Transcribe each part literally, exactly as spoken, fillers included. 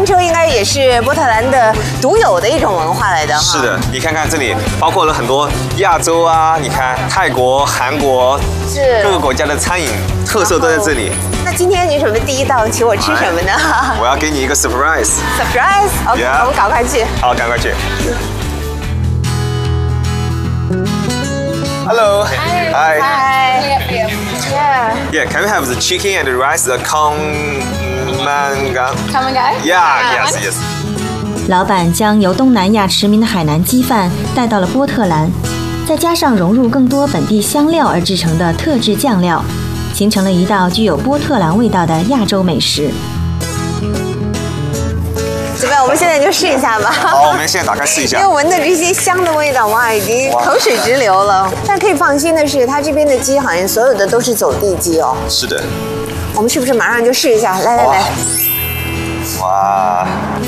车应该也是波特兰的独有的一种文化来的。 是的，你看看这里，包括了很多亚洲啊，你看泰国、韩国， 是各个国家的餐饮特色都在这里。 那今天你准备第一道请我吃什么呢？ 我要给你一个 surprise。 surprise，OK，、okay, 我们赶快去。 好，赶快去。Hello. Hi. Hi. Hi. Yeah. Yeah. Can we have the chicken and the rice, the Khao Man-ga? Come and go? Yeah. Yes. Yes. 老板将由东南亚驰名的海南鸡饭带到了波特兰，再加上融入更多本地香料而制成的特制酱料，形成了一道具有波特兰味道的亚洲美食。 怎么样？我们现在就试一下吧。 好，我们现在打开试一下。 因为闻的这些香的味道，哇，已经口水直流了。但可以放心的是，它这边的鸡好像所有的都是走地鸡哦。 是的。 我们是不是马上就试一下？来来来。 哇。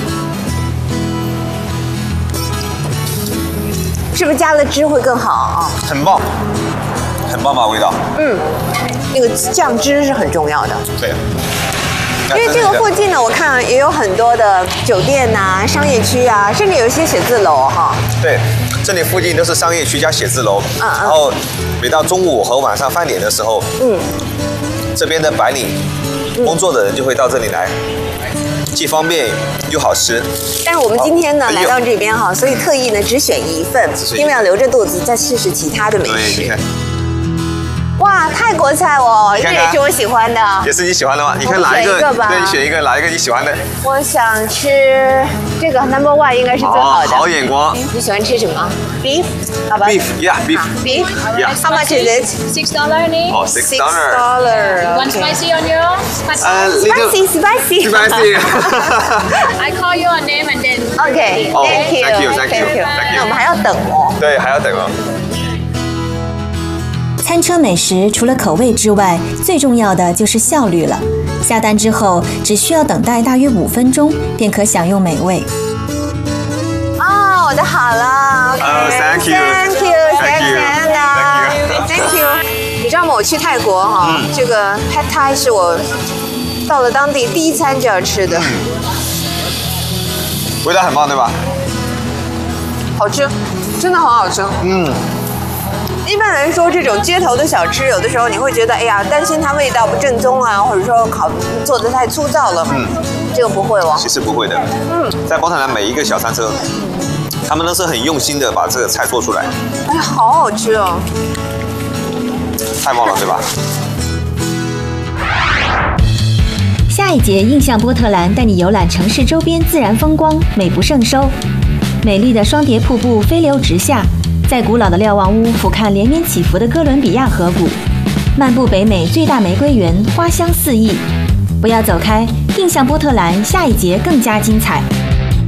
是不是加了汁会更好啊？ 很棒，很棒吧味道。 嗯，那个酱汁是很重要的。 对。 因为这个附近呢，我看也有很多的酒店呐、啊、商业区啊，甚至有一些写字楼哈。 对，这里附近都是商业区加写字楼。 嗯嗯。 然后每到中午和晚上饭点的时候，嗯，这边的白领工作的人就会到这里来，既方便又好吃。 但是我们今天呢来到这边哈，所以特意呢只选一份，因为要留着肚子再试试其他的美食。 对，你看。 哇，泰国菜哦，这也是我喜欢的。 也是你喜欢的吗？你看哪一个？对，你选一个，哪一个你喜欢的？ 我想吃这个 number one 应该是最好的。 好眼光。 你喜欢吃什么 ？Beef， 好吧 ？Beef， yeah， beef。 Beef， yeah。 How much is it? Six dollar only. 哦 ，six dollar。 dollar。 One spicy on your own? 呃 ，spicy spicy。 spicy。 I call you a name and then. OK， thank you，thank you，thank you。 那我们还要等哦。 对，还要等哦。 餐车美食除了口味之外，最重要的就是效率了。下单之后，只需要等待大约五分钟，便可享用美味。 哦，我的好了。 哦 ，thank you，thank you，thank you，thank you。你知道吗？我去泰国哈，这个 Pad Thai 是我到了当地第一餐就要吃的。 味道很棒，对吧？ 好吃，真的很好吃。嗯。一般来说，这种街头的小吃，有的时候你会觉得，哎呀，担心它味道不正宗啊，或者说烤做的太粗糙了。嗯，这个不会哦。 其实不会的。嗯，在波特兰每一个小餐车，他们都是很用心的把这个菜做出来。 哎呀，好好吃哦！ 太棒了，对吧？ 下一节印象波特兰带你游览城市周边自然风光，美不胜收。美丽的双叠瀑布飞流直下。在古老的瞭望屋俯瞰连绵起伏的哥伦比亚河谷，漫步北美最大玫瑰园，花香四溢。不要走开，印象波特兰下一节更加精彩。